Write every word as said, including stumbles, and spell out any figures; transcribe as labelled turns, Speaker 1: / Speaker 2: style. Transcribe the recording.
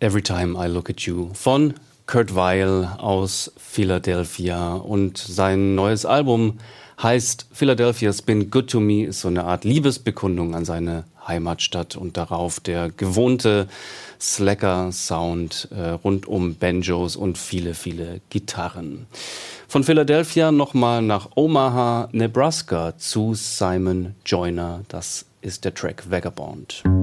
Speaker 1: Every Time I Look at You von Kurt Weill aus Philadelphia. Und sein neues Album heißt Philadelphia's Been Good to Me, ist so eine Art Liebesbekundung an seine Heimatstadt und darauf der gewohnte Slacker-Sound äh, rund um Banjos und viele, viele Gitarren. Von Philadelphia nochmal nach Omaha, Nebraska zu Simon Joyner. Das ist der Track Vagabond.